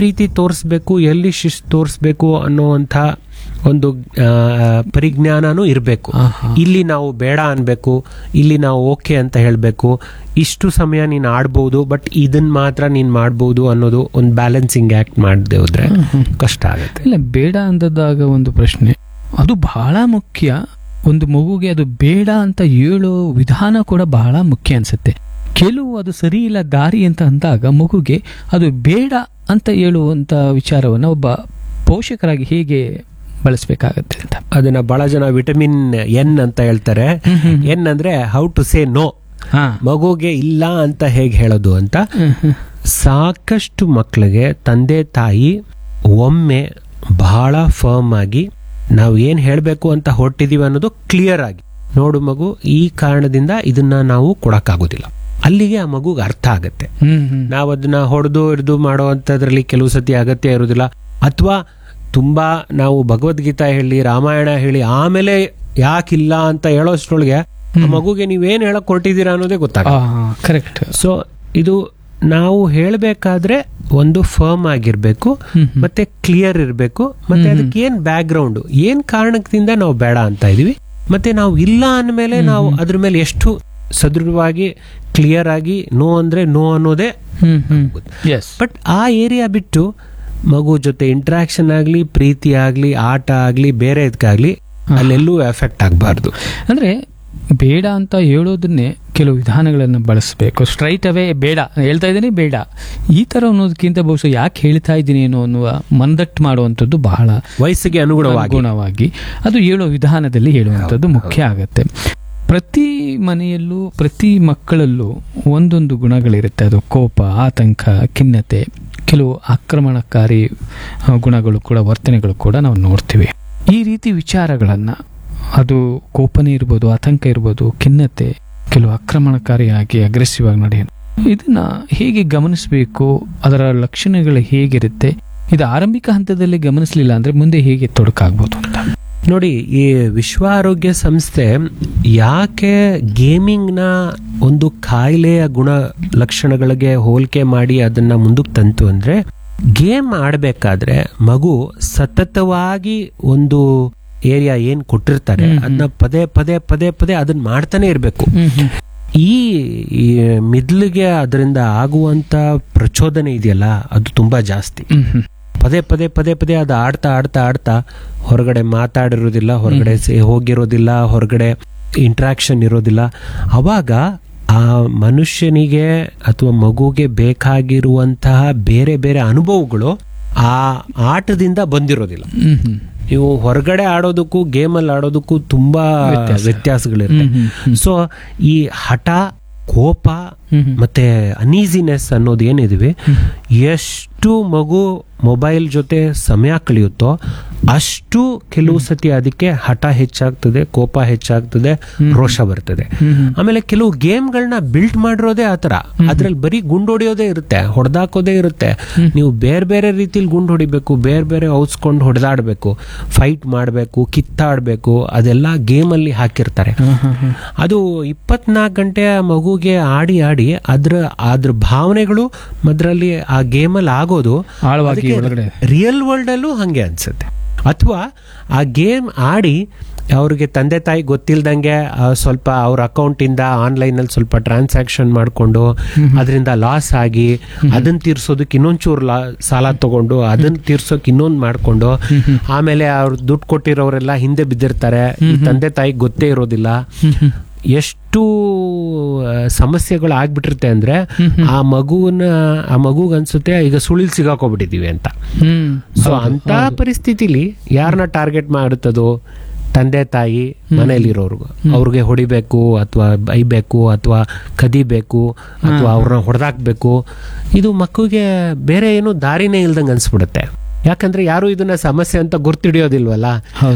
ಪ್ರೀತಿ ತೋರಿಸ್ಬೇಕು, ಎಲ್ಲಿ ಶಿಸ್ತು ತೋರಿಸ್ಬೇಕು ಅನ್ನೋವಂಥ ಒಂದು ಪರಿಜ್ಞಾನನೂ ಇರಬೇಕು. ಇಲ್ಲಿ ನಾವು ಬೇಡ ಅನ್ಬೇಕು, ಇಲ್ಲಿ ನಾವು ಓಕೆ ಅಂತ ಹೇಳಬೇಕು, ಇಷ್ಟು ಸಮಯ ನೀನು ಆಡ್ಬೋದು ಬಟ್ ಇದನ್ನ ಮಾತ್ರ ನೀನು ಮಾಡ್ಬೋದು ಅನ್ನೋದು ಒಂದು ಬ್ಯಾಲೆನ್ಸಿಂಗ್ ಆಕ್ಟ್ ಮಾಡದೆ ಹೋದ್ರೆ ಕಷ್ಟ ಆಗುತ್ತೆ. ಇಲ್ಲ, ಬೇಡ ಅಂದದಾಗ ಒಂದು ಪ್ರಶ್ನೆ, ಅದು ಬಹಳ ಮುಖ್ಯ. ಒಂದು ಮಗುಗೆ ಅದು ಬೇಡ ಅಂತ ಹೇಳೋ ವಿಧಾನ ಕೂಡ ಬಹಳ ಮುಖ್ಯ ಅನ್ಸುತ್ತೆ. ಕೆಲವು ಅದು ಸರಿ ಇಲ್ಲ ದಾರಿ ಅಂತ ಅಂದಾಗ ಮಗುಗೆ ಅದು ಬೇಡ ಅಂತ ಹೇಳುವಂತ ವಿಚಾರವನ್ನು ಒಬ್ಬ ಪೋಷಕರಾಗಿ ಹೇಗೆ ಬಳಸಬೇಕಾಗತ್ತೆ ಅಂತ. ಅದನ್ನ ಬಹಳ ಜನ ವಿಟಮಿನ್ ಎನ್ ಅಂತ ಹೇಳ್ತಾರೆ. ಎನ್ ಅಂದ್ರೆ ಹೌ ಟು ಸೇ ನೋ. ಮಗುಗೆ ಇಲ್ಲ ಅಂತ ಹೇಗೆ ಹೇಳೋದು ಅಂತ. ಸಾಕಷ್ಟು ಮಕ್ಕಳಿಗೆ ತಂದೆ ತಾಯಿ ಒಮ್ಮೆ ಬಹಳ ಫರ್ಮ್ ಆಗಿ ನಾವು ಏನ್ ಹೇಳಬೇಕು ಅಂತ ಹೊರಟಿದೀವಿ ಅನ್ನೋದು ಕ್ಲಿಯರ್ ಆಗಿ, ನೋಡು ಮಗು, ಈ ಕಾರಣದಿಂದ ಇದನ್ನ ನಾವು ಕೊಡಕ್ಕಾಗೋದಿಲ್ಲ, ಅಲ್ಲಿಗೆ ಆ ಮಗುಗೆ ಅರ್ಥ ಆಗತ್ತೆ. ನಾವು ಅದನ್ನ ಹೊಡೆದು ಮಾಡುವಂತದ್ರಲ್ಲಿ ಕೆಲವು ಸತಿ ಅಗತ್ಯ ಇರೋದಿಲ್ಲ. ಅಥವಾ ತುಂಬಾ ನಾವು ಭಗವದ್ಗೀತಾ ಹೇಳಿ, ರಾಮಾಯಣ ಹೇಳಿ, ಆಮೇಲೆ ಯಾಕಿಲ್ಲ ಅಂತ ಹೇಳೋಷ್ಟ್ರೊಳಗೆ ಆ ಮಗುಗೆ ನೀವೇನ್ ಹೇಳಕ್ ಹೊರಟಿದ್ದೀರಾ ಅನ್ನೋದೇ ಗೊತ್ತಾಗುತ್ತೆ. ಕರೆಕ್ಟ್. ಸೊ ಇದು ನಾವು ಹೇಳಬೇಕಾದ್ರೆ ಒಂದು ಫರ್ಮ್ ಆಗಿರ್ಬೇಕು, ಮತ್ತೆ ಕ್ಲಿಯರ್ ಇರಬೇಕು, ಮತ್ತೆ ಅದಕ್ಕೆ ಏನ್ ಬ್ಯಾಕ್ ಗ್ರೌಂಡ್, ಏನ್ ಕಾರಣದಿಂದ ನಾವು ಬೇಡ ಅಂತ ಇದೀವಿ, ಮತ್ತೆ ನಾವು ಇಲ್ಲ ಅಂದ್ಮೇಲೆ ನಾವು ಅದ್ರ ಮೇಲೆ ಎಷ್ಟು ಸದೃಢವಾಗಿ ಕ್ಲಿಯರ್ ಆಗಿ ನೋ ಅಂದ್ರೆ ನೋ ಅನ್ನೋದೇ. ಬಟ್ ಆ ಏರಿಯಾ ಬಿಟ್ಟು ಮಗು ಜೊತೆ ಇಂಟ್ರಾಕ್ಷನ್ ಆಗ್ಲಿ, ಪ್ರೀತಿ ಆಗ್ಲಿ, ಆಟ ಆಗ್ಲಿ, ಬೇರೆ ಇದಕ್ಕಾಗ್ಲಿ ಅಲ್ಲೆಲ್ಲೂ ಎಫೆಕ್ಟ್ ಆಗಬಾರ್ದು. ಅಂದ್ರೆ ಬೇಡ ಅಂತ ಹೇಳೋದನ್ನೇ ಕೆಲವು ವಿಧಾನಗಳನ್ನು ಬಳಸಬೇಕು. ಸ್ಟ್ರೈಟ್ ಅವೇ ಬೇಡ ಹೇಳ್ತಾ ಇದ್ದೀನಿ, ಬೇಡ ಈ ತರ ಅನ್ನೋದಕ್ಕಿಂತ ಬಹುಶಃ ಯಾಕೆ ಹೇಳ್ತಾ ಇದ್ದೀನಿ ಏನೋ ಅನ್ನುವ ಮಂದಟ್ಟು ಮಾಡುವಂಥದ್ದು ಬಹಳ ವಯಸ್ಸಿಗೆ ಅನುಗುಣವಾಗಿ ಅದು ಹೇಳೋ ವಿಧಾನದಲ್ಲಿ ಹೇಳುವಂಥದ್ದು ಮುಖ್ಯ ಆಗತ್ತೆ. ಪ್ರತಿ ಮನೆಯಲ್ಲೂ ಪ್ರತಿ ಮಕ್ಕಳಲ್ಲೂ ಒಂದೊಂದು ಗುಣಗಳಿರುತ್ತೆ. ಅದು ಕೋಪ, ಆತಂಕ, ಖಿನ್ನತೆ, ಕೆಲವು ಆಕ್ರಮಣಕಾರಿ ಗುಣಗಳು ಕೂಡ, ವರ್ತನೆಗಳು ಕೂಡ ನಾವು ನೋಡ್ತೀವಿ. ಈ ರೀತಿ ವಿಚಾರಗಳನ್ನು, ಅದು ಕೋಪನೇ ಇರ್ಬೋದು, ಆತಂಕ ಇರ್ಬೋದು, ಖಿನ್ನತೆ, ಕೆಲವು ಆಕ್ರಮಣಕಾರಿಯಾಗಿ ಅಗ್ರೆಸಿವ್ ಆಗಿ ನಡೆಯೋದು, ಇದನ್ನ ಹೇಗೆ ಗಮನಿಸಬೇಕು, ಅದರ ಲಕ್ಷಣಗಳು ಹೇಗಿರುತ್ತೆ, ಇದು ಆರಂಭಿಕ ಹಂತದಲ್ಲಿ ಗಮನಿಸಲಿಲ್ಲ ಅಂದ್ರೆ ಮುಂದೆ ಹೇಗೆ ತೊಡಕಾಗ್ಬೋದು ಅಂತ ನೋಡಿ. ಈ ವಿಶ್ವ ಆರೋಗ್ಯ ಸಂಸ್ಥೆ ಯಾಕೆ ಗೇಮಿಂಗ್ನ ಒಂದು ಕಾಯಿಲೆಯ ಗುಣ ಲಕ್ಷಣಗಳಿಗೆ ಹೋಲಿಕೆ ಮಾಡಿ ಅದನ್ನ ಮುಂದಕ್ಕೆ ತಂತು ಅಂದ್ರೆ, ಗೇಮ್ ಆಡಬೇಕಾದ್ರೆ ಮಗು ಸತತವಾಗಿ ಒಂದು ಏರಿಯಾ ಏನ್ ಕೊಟ್ಟಿರ್ತಾರೆ ಅದನ್ನ ಪದೇ ಪದೇ ಪದೇ ಪದೇ ಅದನ್ನ ಮಾಡ್ತಾನೆ ಇರ್ಬೇಕು. ಈ ಮಿದ್ಲಿಗೆ ಅದರಿಂದ ಆಗುವಂತ ಪ್ರಚೋದನೆ ಇದೆಯಲ್ಲ, ಅದು ತುಂಬಾ ಜಾಸ್ತಿ. ಪದೇ ಪದೇ ಪದೇ ಪದೇ ಅದು ಆಡ್ತಾ ಆಡ್ತಾ ಆಡ್ತಾ ಹೊರಗಡೆ ಮಾತಾಡಿರೋದಿಲ್ಲ, ಹೊರಗಡೆ ಹೋಗಿರೋದಿಲ್ಲ, ಹೊರಗಡೆ ಇಂಟ್ರಾಕ್ಷನ್ ಇರೋದಿಲ್ಲ. ಅವಾಗ ಆ ಮನುಷ್ಯನಿಗೆ ಅಥವಾ ಮಗುಗೆ ಬೇಕಾಗಿರುವಂತಹ ಬೇರೆ ಬೇರೆ ಅನುಭವಗಳು ಆ ಆಟದಿಂದ ಬಂದಿರೋದಿಲ್ಲ. ನೀವು ಹೊರಗಡೆ ಆಡೋದಕ್ಕೂ ಗೇಮಲ್ಲಿ ಆಡೋದಕ್ಕೂ ತುಂಬಾ ವ್ಯತ್ಯಾಸಗಳಿರುತ್ತೆ. ಸೊ ಈ ಹಠ, ಕೋಪ ಮತ್ತೆ ಅನೀಸಿನೆಸ್ ಅನ್ನೋದು ಏನಿದೆ, ಎಷ್ಟು ಮಗು ಮೊಬೈಲ್ ಜೊತೆ ಸಮಯ ಕಳೆಯುತ್ತೋ ಅಷ್ಟು ಕೆಲವು ಸತಿ ಅದಕ್ಕೆ ಹಠ ಹೆಚ್ಚಾಗ್ತದೆ, ಕೋಪ ಹೆಚ್ಚಾಗ್ತದೆ, ರೋಷ ಬರ್ತದೆ. ಆಮೇಲೆ ಕೆಲವು ಗೇಮ್ಗಳನ್ನ ಬಿಲ್ಟ್ ಮಾಡಿರೋದೇ ಆತರ, ಅದ್ರಲ್ಲಿ ಬರೀ ಗುಂಡು ಹೊಡಿಯೋದೇ ಇರುತ್ತೆ, ಹೊಡೆದಾಕೋದೇ ಇರುತ್ತೆ. ನೀವು ಬೇರೆ ಬೇರೆ ರೀತಿಲಿ ಗುಂಡು ಹೊಡಿಬೇಕು, ಬೇರೆ ಬೇರೆ ಔಸ್ಕೊಂಡು ಹೊಡೆದಾಡ್ಬೇಕು, ಫೈಟ್ ಮಾಡಬೇಕು, ಕಿತ್ತಾಡ್ಬೇಕು, ಅದೆಲ್ಲ ಗೇಮಲ್ಲಿ ಹಾಕಿರ್ತಾರೆ. ಅದು 24 ಗಂಟೆ ಮಗುಗೆ ಆಡಿ ಆಡಿ ಅದ್ರ ಭಾವನೆಗಳು ಅದರಲ್ಲಿ ಆ ಗೇಮಲ್ಲಿ ಆಗೋದು ರಿಯಲ್ ವರ್ಲ್ಡ್ ಅಲ್ಲೂ ಹಂಗೆ ಅನ್ಸುತ್ತೆ. ಅಥವಾ ಆ ಗೇಮ್ ಆಡಿ ಅವ್ರಿಗೆ ತಂದೆ ತಾಯಿ ಗೊತ್ತಿಲ್ದಂಗೆ ಸ್ವಲ್ಪ ಅವ್ರ ಅಕೌಂಟಿಂದ ಆನ್ಲೈನಲ್ಲಿ ಸ್ವಲ್ಪ ಟ್ರಾನ್ಸಾಕ್ಷನ್ ಮಾಡಿಕೊಂಡು ಅದರಿಂದ ಲಾಸ್ ಆಗಿ ಅದನ್ನ ತೀರ್ಸೋದಕ್ಕೆ ಇನ್ನೊಂಚೂರು ಸಾಲ ತಗೊಂಡು ಅದನ್ನ ತೀರ್ಸೋಕೆ ಇನ್ನೊಂದು ಮಾಡಿಕೊಂಡು ಆಮೇಲೆ ಅವ್ರು ದುಡ್ಡು ಕೊಟ್ಟಿರೋರೆಲ್ಲ ಹಿಂದೆ ಬಿದ್ದಿರ್ತಾರೆ, ಈ ತಂದೆ ತಾಯಿಗೆ ಗೊತ್ತೇ ಇರೋದಿಲ್ಲ. ಎಷ್ಟು ಸಮಸ್ಯೆಗಳು ಆಗ್ಬಿಟ್ಟಿರುತ್ತೆ ಅಂದ್ರೆ ಆ ಮಗುಗೆ ಅನ್ಸುತ್ತೆ ಈಗ ಸುಳಿಲ್ ಸಿಗಾಕೋಬಿಟ್ಟಿದೀವಿ ಅಂತ. ಸೊ ಅಂತ ಪರಿಸ್ಥಿತಿಲಿ ಯಾರನ್ನ ಟಾರ್ಗೆಟ್ ಮಾಡುತ್ತದೋ, ತಂದೆ ತಾಯಿ ಮನೇಲಿರೋರ್ಗು, ಅವ್ರಿಗೆ ಹೊಡಿಬೇಕು ಅಥವಾ ಬೈಬೇಕು ಅಥವಾ ಕದಿಬೇಕು ಅಥವಾ ಅವ್ರನ್ನ ಹೊಡೆದಾಕ್ಬೇಕು. ಇದು ಮಕ್ಕಳಿಗೆ ಬೇರೆ ಏನು ದಾರಿನೇ ಇಲ್ದಂಗೆ ಅನ್ಸ್ಬಿಡುತ್ತೆ. ಯಾಕಂದ್ರೆ ಯಾರು ಇದನ್ನ ಸಮಸ್ಯೆ ಅಂತ ಗುರ್ತಿಡಿಯೋದಿಲ್ವಲ್ಲ.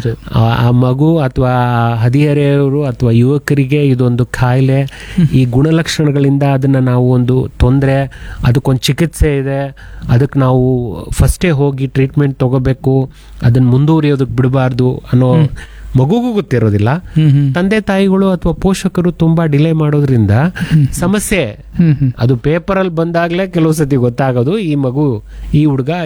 ಆ ಮಗು ಅಥವಾ ಹದಿಹರೆಯವರು ಅಥವಾ ಯುವಕರಿಗೆ ಇದೊಂದು ಕಾಯಿಲೆ, ಈ ಗುಣಲಕ್ಷಣಗಳಿಂದ ಅದನ್ನ ನಾವು ಒಂದು ತೊಂದರೆ, ಅದಕ್ಕೊಂದು ಚಿಕಿತ್ಸೆ ಇದೆ, ಅದಕ್ಕೆ ನಾವು ಫಸ್ಟೇ ಹೋಗಿ ಟ್ರೀಟ್ಮೆಂಟ್ ತಗೋಬೇಕು, ಅದನ್ನ ಮುಂದುವರಿಯೋದಕ್ಕೆ ಬಿಡಬಾರ್ದು ಅನ್ನೋ ಮಗುಗೂ ಗೊತ್ತಿರೋದಿಲ್ಲ. ತಂದೆ ತಾಯಿಗಳು ಅಥವಾ ಪೋಷಕರು ತುಂಬಾ ಡಿಲೇ ಮಾಡೋದ್ರಿಂದ ಸಮಸ್ಯೆ ಅದು ಪೇಪರಲ್ಲಿ ಬಂದಾಗ್ಲೇ ಕೆಲವು ಸತಿ ಗೊತ್ತಾಗೋದು, ಈ ಹುಡುಗ